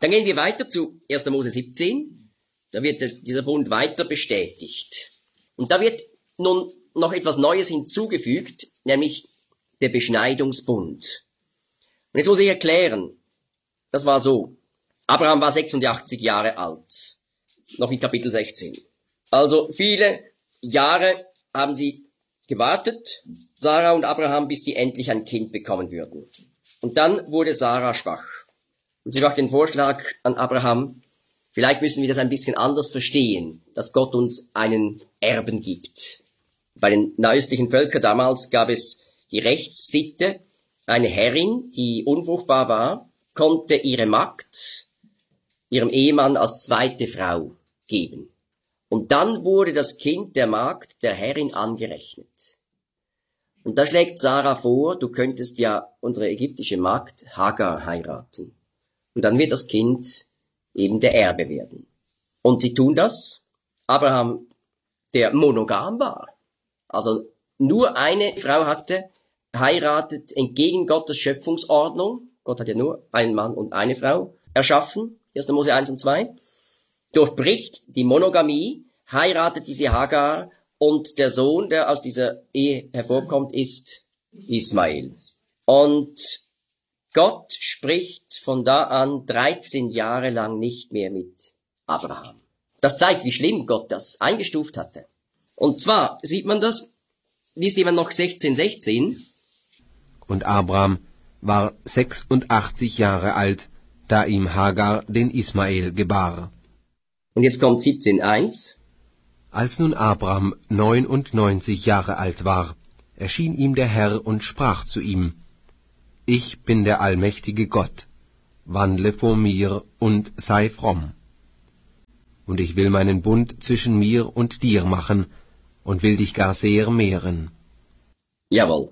Dann gehen wir weiter zu 1. Mose 17. Da wird dieser Bund weiter bestätigt. Und da wird nun noch etwas Neues hinzugefügt, nämlich der Beschneidungsbund. Und jetzt muss ich erklären, das war so. Abraham war 86 Jahre alt, noch in Kapitel 16. Also viele Jahre haben sie gewartet, Sarah und Abraham, bis sie endlich ein Kind bekommen würden. Und dann wurde Sarah schwach. Und sie macht den Vorschlag an Abraham, vielleicht müssen wir das ein bisschen anders verstehen, dass Gott uns einen Erben gibt. Bei den nahöstlichen Völkern damals gab es die Rechtssitte, eine Herrin, die unfruchtbar war, konnte ihre Magd ihrem Ehemann als zweite Frau geben. Und dann wurde das Kind der Magd der Herrin angerechnet. Und da schlägt Sarah vor, du könntest ja unsere ägyptische Magd Hagar heiraten. Und dann wird das Kind eben der Erbe werden. Und sie tun das. Abraham, der monogam war, also nur eine Frau hatte, heiratet entgegen Gottes Schöpfungsordnung. Gott hat ja nur einen Mann und eine Frau erschaffen. 1. Mose 1 und 2. Durchbricht die Monogamie, heiratet diese Hagar und der Sohn, der aus dieser Ehe hervorkommt, ist Ismael. Und Gott spricht von da an 13 Jahre lang nicht mehr mit Abraham. Das zeigt, wie schlimm Gott das eingestuft hatte. Und zwar sieht man das, liest jemand noch 16,16. Und Abraham war 86 Jahre alt, da ihm Hagar den Ismael gebar. Und jetzt kommt 17,1. Als nun Abraham 99 Jahre alt war, erschien ihm der Herr und sprach zu ihm, Ich bin der allmächtige Gott, wandle vor mir und sei fromm. Und ich will meinen Bund zwischen mir und dir machen und will dich gar sehr mehren. Jawohl.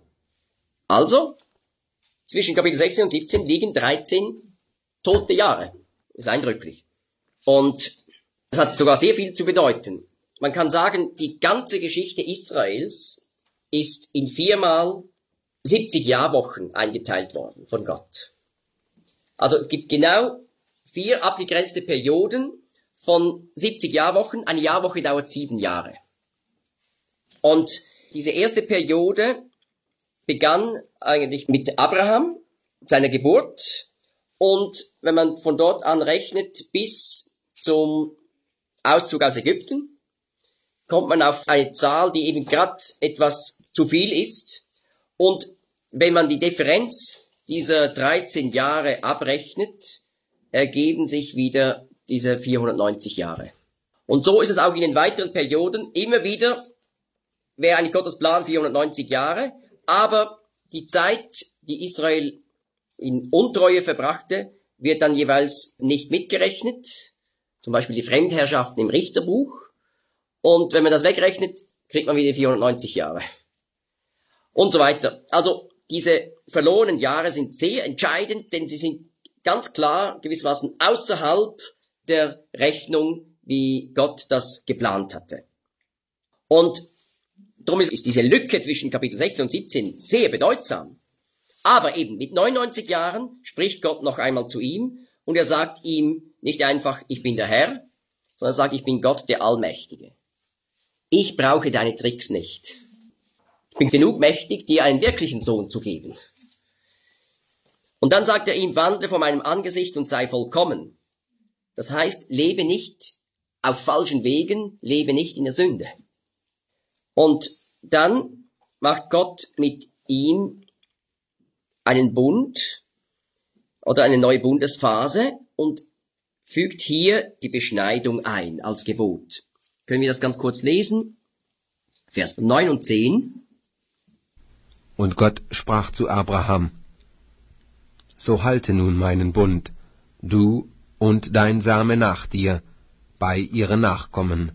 Also, zwischen Kapitel 16 und 17 liegen 13 tote Jahre. Ist eindrücklich. Und es hat sogar sehr viel zu bedeuten. Man kann sagen, die ganze Geschichte Israels ist in 4-mal 70 Jahrwochen eingeteilt worden von Gott. Also es gibt genau 4 abgegrenzte Perioden von 70 Jahrwochen. Eine Jahrwoche dauert 7 Jahre. Und diese erste Periode begann eigentlich mit Abraham, seiner Geburt. Und wenn man von dort an rechnet bis zum Auszug aus Ägypten, kommt man auf eine Zahl, die eben gerade etwas zu viel ist. Und wenn man die Differenz dieser 13 Jahre abrechnet, ergeben sich wieder diese 490 Jahre. Und so ist es auch in den weiteren Perioden. Immer wieder wäre eigentlich Gottes Plan 490 Jahre, aber die Zeit, die Israel in Untreue verbrachte, wird dann jeweils nicht mitgerechnet. Zum Beispiel die Fremdherrschaften im Richterbuch. Und wenn man das wegrechnet, kriegt man wieder 490 Jahre. Und so weiter. Also diese verlorenen Jahre sind sehr entscheidend, denn sie sind ganz klar gewissermaßen außerhalb der Rechnung, wie Gott das geplant hatte. Und darum ist diese Lücke zwischen Kapitel 16 und 17 sehr bedeutsam. Aber eben mit 99 Jahren spricht Gott noch einmal zu ihm und er sagt ihm nicht einfach, ich bin der Herr, sondern er sagt, ich bin Gott, der Allmächtige. Ich brauche deine Tricks nicht. Ich bin genug mächtig, dir einen wirklichen Sohn zu geben. Und dann sagt er ihm, wandle vor meinem Angesicht und sei vollkommen. Das heißt, lebe nicht auf falschen Wegen, lebe nicht in der Sünde. Und dann macht Gott mit ihm einen Bund oder eine neue Bundesphase und fügt hier die Beschneidung ein als Gebot. Können wir das ganz kurz lesen? Vers 9 und 10. Und Gott sprach zu Abraham, So halte nun meinen Bund, du und dein Same nach dir, bei ihren Nachkommen.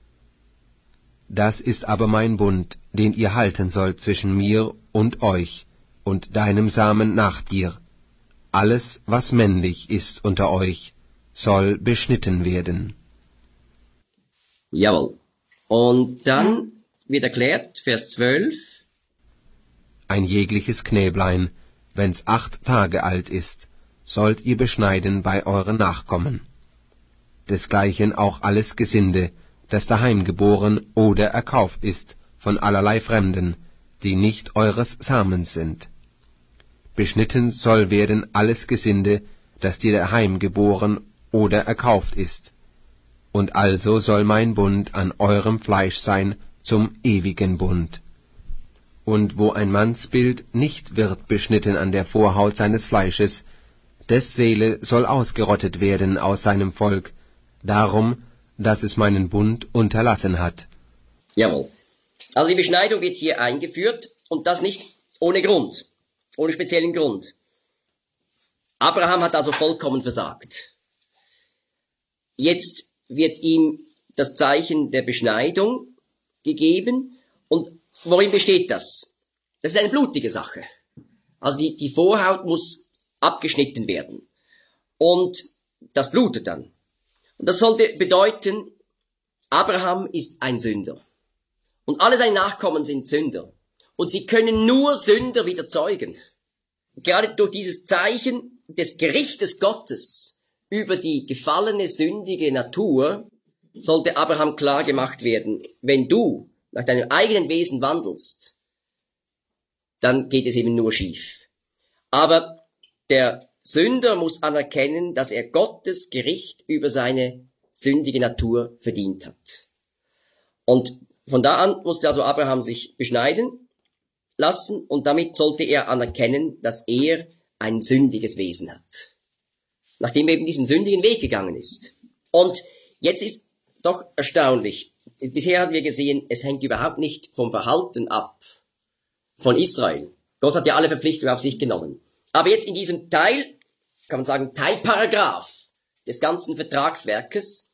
Das ist aber mein Bund, den ihr halten sollt zwischen mir und euch und deinem Samen nach dir. Alles, was männlich ist unter euch, soll beschnitten werden. Jawohl. Und dann wird erklärt, Vers 12. Ein jegliches Knäblein, wenn's 8 Tage alt ist, sollt ihr beschneiden bei euren Nachkommen. Desgleichen auch alles Gesinde, das daheim geboren oder erkauft ist von allerlei Fremden, die nicht eures Samens sind. Beschnitten soll werden alles Gesinde, das dir daheim geboren oder erkauft ist. Und also soll mein Bund an eurem Fleisch sein zum ewigen Bund. Und wo ein Mannsbild nicht wird beschnitten an der Vorhaut seines Fleisches, des Seele soll ausgerottet werden aus seinem Volk, darum, dass es meinen Bund unterlassen hat. Jawohl. Also die Beschneidung wird hier eingeführt und das nicht ohne Grund, ohne speziellen Grund. Abraham hat also vollkommen versagt. Jetzt wird ihm das Zeichen der Beschneidung gegeben und worin besteht das? Das ist eine blutige Sache. Also die Vorhaut muss abgeschnitten werden und das blutet dann. Und das sollte bedeuten, Abraham ist ein Sünder. Und alle seine Nachkommen sind Sünder. Und sie können nur Sünder wieder zeugen. Gerade durch dieses Zeichen des Gerichtes Gottes über die gefallene, sündige Natur sollte Abraham klar gemacht werden, wenn du nach deinem eigenen Wesen wandelst, dann geht es eben nur schief. Aber der Sünder muss anerkennen, dass er Gottes Gericht über seine sündige Natur verdient hat. Und von da an musste also Abraham sich beschneiden lassen und damit sollte er anerkennen, dass er ein sündiges Wesen hat. Nachdem er eben diesen sündigen Weg gegangen ist. Und jetzt ist doch erstaunlich, bisher haben wir gesehen, es hängt überhaupt nicht vom Verhalten ab von Israel. Gott hat ja alle Verpflichtungen auf sich genommen. Aber jetzt in diesem Teil, kann man sagen, Teilparagraph des ganzen Vertragswerkes,